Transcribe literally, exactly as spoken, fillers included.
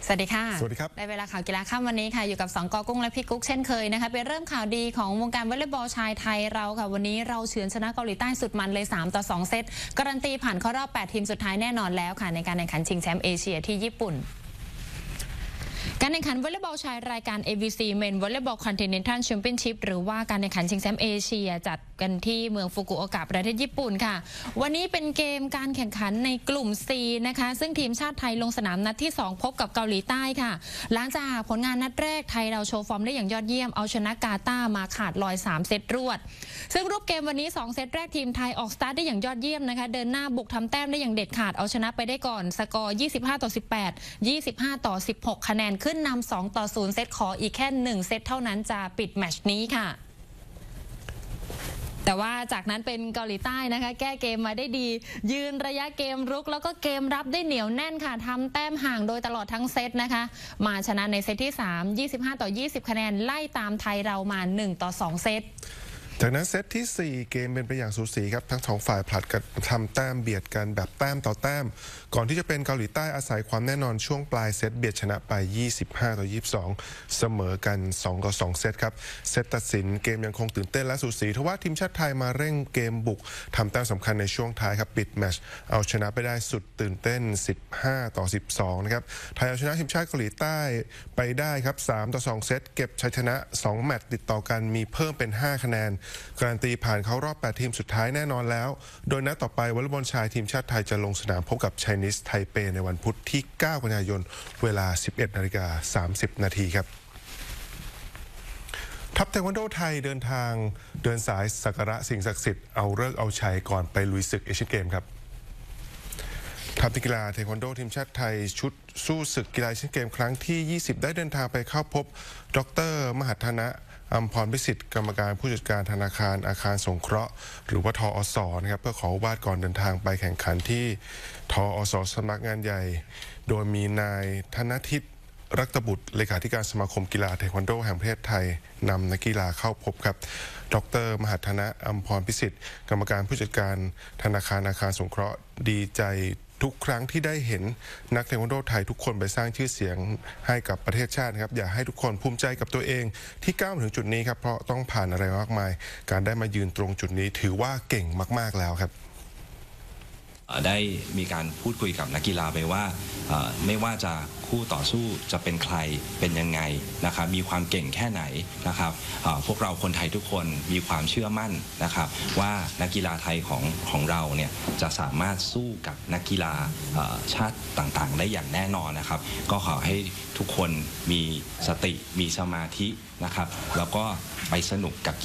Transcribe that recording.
สวัสดีค่ะสวัสดีครับได้เวลาข่าวกีฬาค่ำวันนี้ค่ะอยู่กับสองกอกุ้งและพี่กุ๊กเช่นเคยนะคะเป็นเริ่มข่าวดีของวงการวอลเลย์บอลชายไทยเราค่ะวันนี้เราเฉือนชนะเกาหลีใต้สุดมันเลยสามต่อสองเซตการันตีผ่านเข้ารอบแปดทีมสุดท้ายแน่นอนแล้วค่ะในการแข่งขันชิงแชมป์เอเชียที่ญี่ปุ่นการแข่งขันวอลเลย์บอลชายรายการ เอ วี ซี Men Volleyball Continental Championship หรือว่าการแข่งขันชิงแชมป์เอเชียจัดกันที่เมืองฟุกุโอกะประเทศญี่ปุ่นค่ะวันนี้เป็นเกมการแข่งขันในกลุ่ม C นะคะซึ่งทีมชาติไทยลงสนามนัดที่สองพบกับเกาหลีใต้ค่ะหลังจากผลงานนัดแรกไทยเราโชว์ฟอร์มได้อย่างยอดเยี่ยมเอาชนะกาตาร์มาขาดลอยสามเซตรวดซึ่งรูปเกมวันนี้สองเซตแรกทีมไทยออกสตาร์ทได้อย่างยอดเยี่ยมนะคะเดินหน้าบุกทำแต้มได้อย่างเด็ดขาดเอาชนะไปได้ก่อนสกอร์ยี่สิบห้าต่อสิบแปด ยี่สิบห้าต่อสิบหกคะแนนขึ้นนำสองต่อศูนย์เซตขออีกแค่หนึ่งเซตเท่านั้นจะปิดแมตช์นี้ค่ะแต่ว่าจากนั้นเป็นเกาหลีใต้นะคะแก้เกมมาได้ดียืนระยะเกมรุกแล้วก็เกมรับได้เหนียวแน่นค่ะทำแต้มห่างโดยตลอดทั้งเซตนะคะมาชนะในเซตที่สาม ยี่สิบห้าต่อยี่สิบคะแนนไล่ตามไทยเรามาหนึ่งต่อสองเซตจากนั้นเซตที่สี่เกมเป็นไปอย่างสูสีครับทั้งสองฝ่ายผลัดกันทำแต้มเบียดกันแบบแต้มต่อแต้มก่อนที่จะเป็นเกาหลีใต้อาศัยความแน่นอนช่วงปลายเซตเบียดชนะไปยี่สิบห้าต่อยี่สิบสองเสมอกันสองต่อสองเซตครับเซตตัดสินเกมยังคงตื่นเต้นและสูสีทว่าทีมชาติไทยมาเร่งเกมบุกทำแต้มสำคัญในช่วงท้ายครับปิดแมตช์เอาชนะไปได้สุดตื่นเต้นสิบห้าต่อสิบสองนะครับไทยเอาชนะทีมชาติเกาหลีใต้ไปได้ครับสามต่อสองเซตเก็บชัยชนะสองแมตช์ติดต่อกันมีเพิ่มเป็นห้าคะแนนการันตีผ่านเข้ารอบแปดทีมสุดท้ายแน่นอนแล้วโดยนัดต่อไปวอลเลย์บอลชายทีมชาติไทยจะลงสนามพบกับไชนีสไทเปในวันพุธที่เก้ากันยายนเวลา สิบเอ็ดนาฬิกาสามสิบนาทีครับทัพเทควันโดไทยเดินทางเดินสายสักการะสิ่งศักดิ์สิทธิ์เอาฤกษ์เอาชัยก่อนไปลุยศึกเอเชียนเกมครับทัพกีฬาเทควันโดทีมชาติไทยชุดสู้ศึกกีฬาเอเชียนเกมครั้งที่ยี่สิบได้เดินทางไปเข้าพบดร.มหัฒนะอัมพรพิสิทธิ์กรรมการผู้จัดการธนาคารอาคารสงเคราะห์หรือว่าทอสนะครับเพื่อขออนุญาตก่อนเดินทางไปแข่งขันที่ทอสสำนักงานใหญ่โดยมีนายธนทิตรัตบุตรเลขาธิการสมาคมกีฬาเทควันโดแห่งประเทศไทยนำนักกีฬาเข้าพบครับดร.มหัฒนะอัมพรพิสิทธิ์กรรมการผู้จัดการธนาคารอาคารสงเคราะห์ดีใจทุกครั้งที่ได้เห็นนักเทควันโดไทยทุกคนไปสร้างชื่อเสียงให้กับประเทศชาติครับอยากให้ทุกคนภูมิใจกับตัวเองที่ก้าวมาถึงจุดนี้ครับเพราะต้องผ่านอะไรมากมายการได้มายืนตรงจุดนี้ถือว่าเก่งมากๆแล้วครับได้มีการพูดคุยกับนักกีฬาไปว่าไม่ว่าจะคู่ต่อสู้จะเป็นใครเป็นยังไงนะครับมีความเก่งแค่ไหนนะครับพวกเราคนไทยทุกคนมีความเชื่อมั่นนะครับว่านักกีฬาไทยของของเราเนี่ยจะสามารถสู้กับนักกีฬาชาติต่างๆได้อย่างแน่นอนนะครับก็ขอให้ทุกคนมีสติมีสมาธินะครับแล้วก็ไปสนุกกับ